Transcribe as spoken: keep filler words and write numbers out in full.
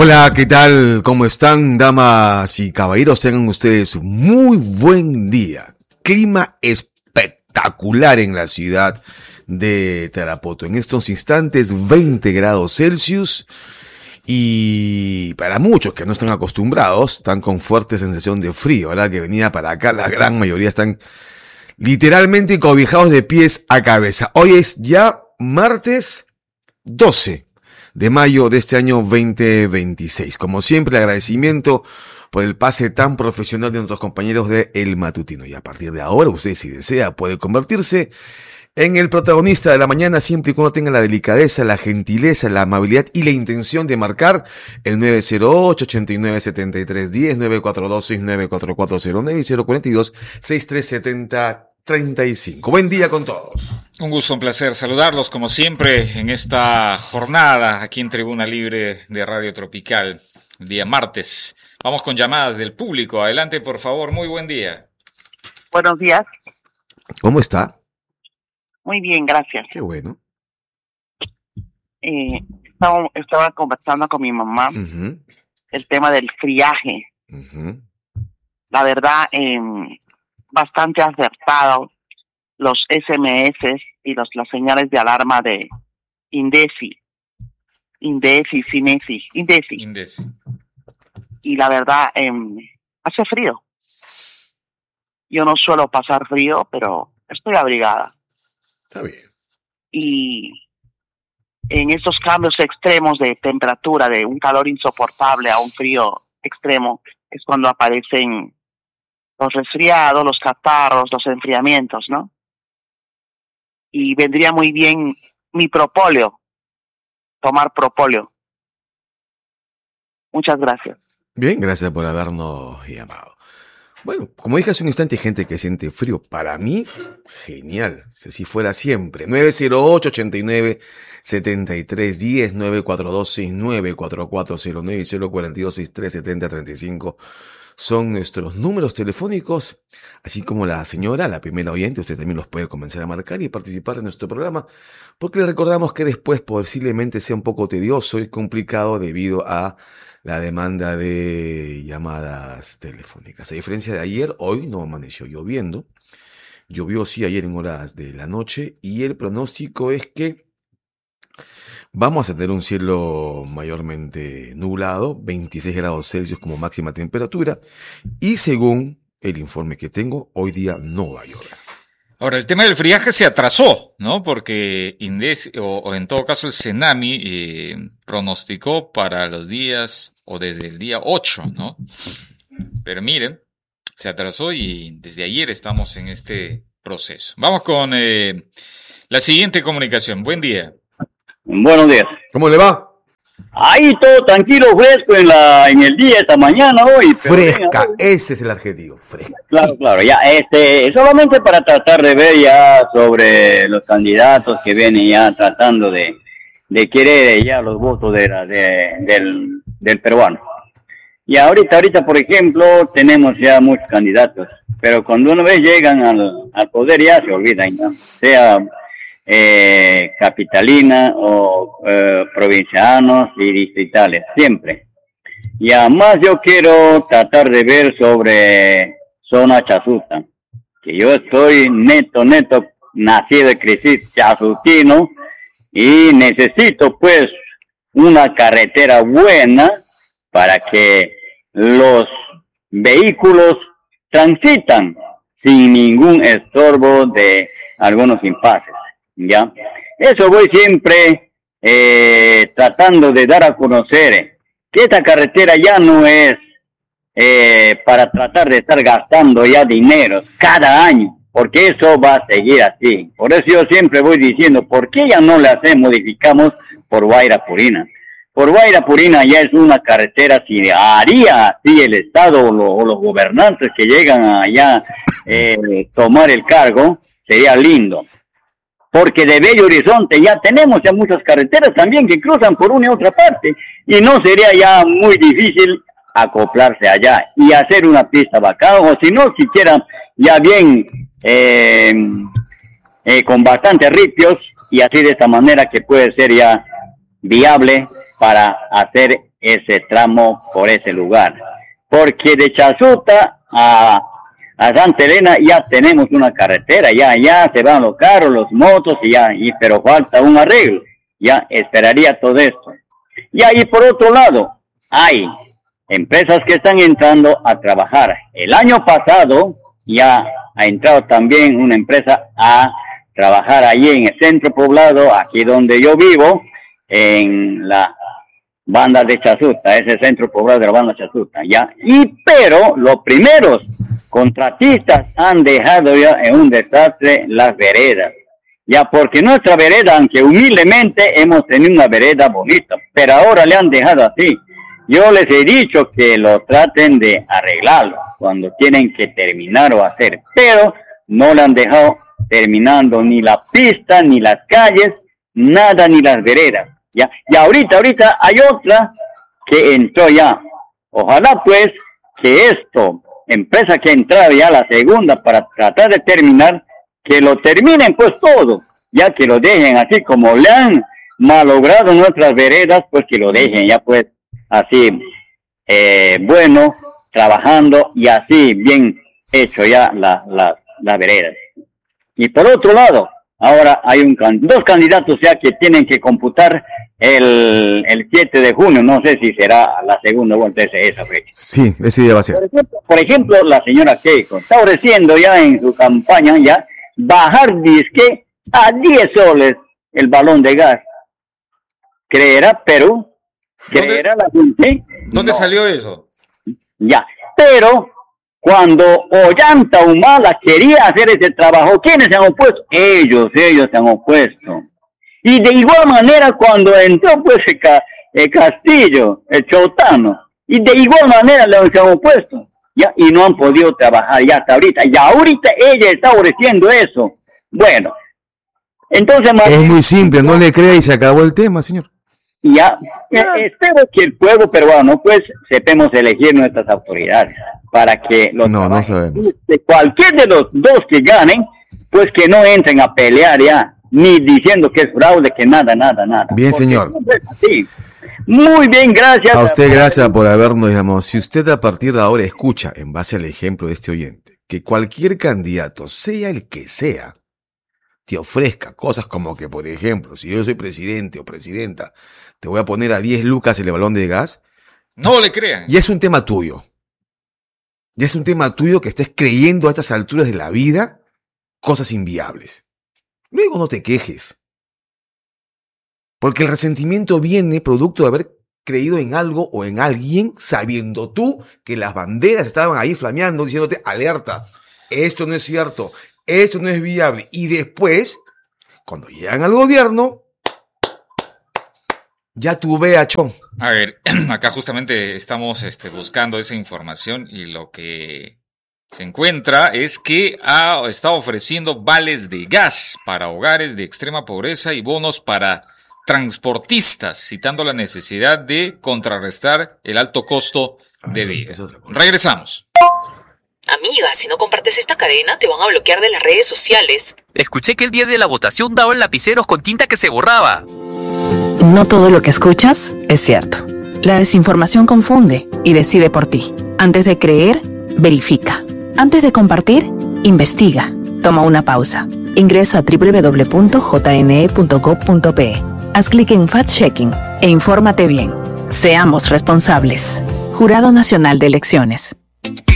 Hola, ¿qué tal? ¿Cómo están, damas y caballeros? Tengan ustedes muy buen día. Clima espectacular en la ciudad de Tarapoto. En estos instantes, veinte grados Celsius. Y para muchos que no están acostumbrados, están con fuerte sensación de frío, ¿verdad? Que venía para acá, la gran mayoría están literalmente cobijados de pies a cabeza. Hoy es ya martes doce de mayo de este año veinte veintiséis. Como siempre, el agradecimiento por el pase tan profesional de nuestros compañeros de El Matutino. Y a partir de ahora, usted, si desea, puede convertirse en el protagonista de la mañana, siempre y cuando tenga la delicadeza, la gentileza, la amabilidad y la intención de marcar el nueve cero ocho, ochenta y nueve, setenta y tres, diez, nueve cuatro dos, seis nueve cuatro cuatro cero nueve y cero cuarenta y dos, sesenta y tres setenta treinta y cinco. Buen día con todos. Un gusto, un placer saludarlos como siempre en esta jornada aquí en Tribuna Libre de Radio Tropical, el día martes. Vamos con llamadas del público. Adelante, por favor. Muy buen día. Buenos días. ¿Cómo está? Muy bien, gracias. Qué bueno. Eh, estaba, estaba conversando con mi mamá Uh-huh. el tema del friaje. Uh-huh. La verdad, eh, bastante acertado los S M S y los, las señales de alarma de Indesi. Indesi, Cinesi, Indesi. Indesi. Y la verdad, eh, hace frío. Yo no suelo pasar frío, pero estoy abrigada. Está bien. Y en estos cambios extremos de temperatura, de un calor insoportable a un frío extremo, es cuando aparecen los resfriados, los catarros, los enfriamientos, ¿no? Y vendría muy bien mi propóleo, tomar propóleo. Muchas gracias. Bien, gracias por habernos llamado. Bueno, como dije hace un instante, hay gente que siente frío. Para mí, genial. Si así fuera siempre. nueve cero ocho, ochenta y nueve, setenta y tres, diez, nueve cuatro dos, seis nueve cuatro cuatro cero nueve y cero cuarenta y dos, sesenta y tres setenta treinta y cinco son nuestros números telefónicos. Así como la señora, la primera oyente, usted también los puede comenzar a marcar y participar en nuestro programa, porque le recordamos que después posiblemente sea un poco tedioso y complicado debido a la demanda de llamadas telefónicas. A diferencia de ayer, hoy no amaneció lloviendo. Llovió sí ayer en horas de la noche y el pronóstico es que vamos a tener un cielo mayormente nublado, veintiséis grados Celsius como máxima temperatura y según el informe que tengo, hoy día no va a llover. Ahora, el tema del friaje se atrasó, ¿no? Porque Indesi, o, o en todo caso el Cenami, eh, pronosticó para los días, o desde el día ocho, ¿no? Pero miren, se atrasó y desde ayer estamos en este proceso. Vamos con eh, la siguiente comunicación. Buen día. Buenos días. ¿Cómo le va? Ahí todo tranquilo, fresco en la en el día esta mañana hoy. pero Fresca, venga, ese es el adjetivo, fresca. Claro, claro, ya este, solamente para tratar de ver ya sobre los candidatos que vienen ya tratando de, de querer ya los votos de la, de, del, del peruano. Y ahorita, ahorita, por ejemplo, tenemos ya muchos candidatos, pero cuando una vez llegan al, al poder ya se olvidan, ¿no? Sea eh, capitalina o eh, provincianos y distritales, siempre. Y además yo quiero tratar de ver sobre zona Chasuta, que yo estoy neto, neto, nacido y crecido chasutino, y necesito pues una carretera buena para que los vehículos transitan sin ningún estorbo de algunos impases, ¿ya? Eso voy siempre eh, tratando de dar a conocer que esta carretera ya no es eh, para tratar de estar gastando ya dinero cada año, porque eso va a seguir así. Por eso yo siempre voy diciendo, ¿por qué ya no la hacemos, modificamos por Guaira Purina? Por Guaira Purina ya es una carretera, si haría así el Estado o, lo, o los gobernantes que llegan allá eh, tomar el cargo, sería lindo. Porque de Bello Horizonte ya tenemos ya muchas carreteras también que cruzan por una y otra parte, y no sería ya muy difícil acoplarse allá y hacer una pista bacana, o si no, siquiera ya bien eh, eh, con bastantes ripios, y así de esta manera que puede ser ya viable para hacer ese tramo por ese lugar. Porque de Chasuta a, a Santa Elena ya tenemos una carretera, ya, ya se van los carros, los motos, y ya, y, pero falta un arreglo. Ya esperaría todo esto. Ya, y por otro lado, hay empresas que están entrando a trabajar. El año pasado ya ha entrado también una empresa a trabajar allí en el centro poblado, aquí donde yo vivo, en la banda de Chasuta, ese centro poblado de la banda Chasuta, ya. Y pero los primeros contratistas han dejado ya en un desastre las veredas, ya, porque nuestra vereda, aunque humildemente hemos tenido una vereda bonita, pero ahora le han dejado así. Yo les he dicho que lo traten de arreglarlo cuando tienen que terminar o hacer, pero no le han dejado terminando ni la pista, ni las calles, nada, ni las veredas. Ya, y ahorita, ahorita hay otra que entró ya. Ojalá pues que esto, empresa que ha entrado ya la segunda para tratar de terminar, que lo terminen pues todo, ya que lo dejen así como le han malogrado nuestras veredas, pues que lo dejen ya pues así, eh, bueno, trabajando y así bien hecho ya las la, la veredas. Y por otro lado, ahora hay un dos candidatos ya que tienen que computar el, el siete de junio, no sé si será la segunda vuelta esa, esa fecha. Sí, ese día va a ser. Por ejemplo, por ejemplo, la señora Keiko está ofreciendo ya en su campaña ya bajar disque a diez soles el balón de gas. ¿Creerá Perú? ¿Creerá la gente? ¿Dónde no. salió eso? Ya, pero cuando Ollanta Humala quería hacer ese trabajo, ¿quiénes se han opuesto? Ellos, ellos se han opuesto. Y de igual manera cuando entró pues el, el Castillo, el Chotano, y de igual manera le han opuesto, ya, y no han podido trabajar ya hasta ahorita. Y ahorita ella está ofreciendo eso. Bueno, entonces... Es muy simple, no le crea y se acabó el tema, señor. Ya, eh, espero que el pueblo peruano pues sepamos elegir nuestras autoridades para que los no, no sabemos. de cualquier de los dos que ganen, pues que no entren a pelear ya, ni diciendo que es fraude, que nada, nada, nada. Bien, porque señor. Sí. Muy bien, gracias. A usted gracias por habernos llamado. Si usted a partir de ahora escucha, en base al ejemplo de este oyente, que cualquier candidato, sea el que sea, te ofrezca cosas como que, por ejemplo, si yo soy presidente o presidenta, te voy a poner a diez lucas el balón de gas. No le crean. Y es un tema tuyo. Ya es un tema tuyo que estés creyendo a estas alturas de la vida cosas inviables. Luego no te quejes. Porque el resentimiento viene producto de haber creído en algo o en alguien sabiendo tú que las banderas estaban ahí flameando diciéndote alerta. Esto no es cierto. Esto no es viable. Y después, cuando llegan al gobierno, ya tú veas, chon. A ver, acá justamente estamos este, buscando esa información y lo que se encuentra es que ha estado ofreciendo vales de gas para hogares de extrema pobreza y bonos para transportistas, citando la necesidad de contrarrestar el alto costo de vida. Regresamos. Amiga, si no compartes esta cadena, te van a bloquear de las redes sociales. Escuché que el día de la votación daban lapiceros con tinta que se borraba. No todo lo que escuchas es cierto. La desinformación confunde y decide por ti. Antes de creer, verifica. Antes de compartir, investiga. Toma una pausa. Ingresa a doble u doble u doble u punto j n e punto gob punto p e. Haz clic en Fact-Checking e infórmate bien. Seamos responsables. Jurado Nacional de Elecciones.